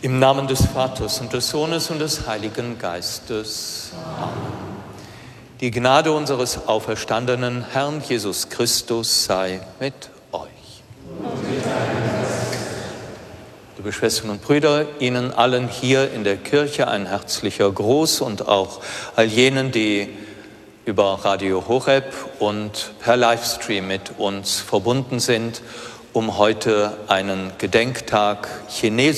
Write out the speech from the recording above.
Im Namen des Vaters und des Sohnes und des Heiligen Geistes. Amen. Die Gnade unseres auferstandenen Herrn Jesus Christus sei mit euch. Liebe Schwestern und Brüder, Ihnen allen hier in der Kirche ein herzlicher Gruß und auch all jenen, die über Radio Horeb und per Livestream mit uns verbunden sind, um heute einen Gedenktag Chinesischen